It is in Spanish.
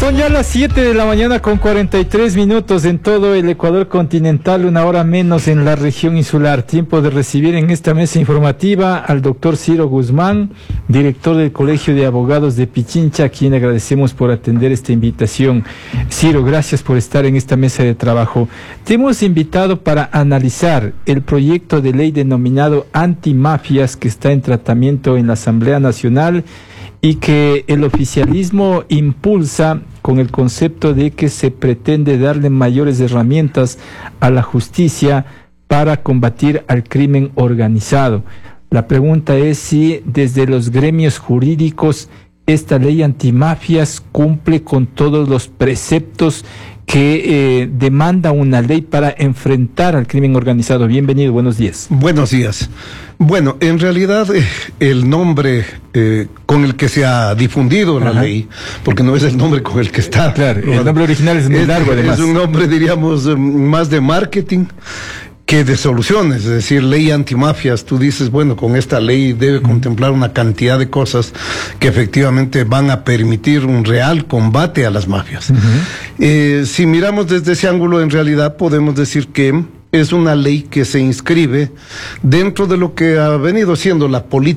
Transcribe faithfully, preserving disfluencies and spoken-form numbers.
Son ya las siete de la mañana con cuarenta y tres minutos en todo el Ecuador continental, una hora menos en la región insular. Tiempo de recibir en esta mesa informativa al doctor Ciro Guzmán, director del Colegio de Abogados de Pichincha, a quien agradecemos por atender esta invitación. Ciro, gracias por estar en esta mesa de trabajo. Te hemos invitado para analizar el proyecto de ley denominado Antimafias que está en tratamiento en la Asamblea Nacional y que el oficialismo impulsa con el concepto de que se pretende darle mayores herramientas a la justicia para combatir al crimen organizado. La pregunta es si desde los gremios jurídicos esta ley antimafias cumple con todos los preceptos que eh, demanda una ley para enfrentar al crimen organizado. Bienvenido, buenos días. Buenos días. Bueno, en realidad eh, el nombre eh, con el que se ha difundido la Ajá. ley, porque no es el nombre con el que está. Claro, el nombre original es muy es, largo además. Es un nombre, diríamos, más de marketing que de soluciones, es decir, ley antimafias. Tú dices, bueno, con esta ley debe contemplar una cantidad de cosas que efectivamente van a permitir un real combate a las mafias. Uh-huh. eh, si miramos desde ese ángulo, en realidad podemos decir que es una ley que se inscribe dentro de lo que ha venido siendo la política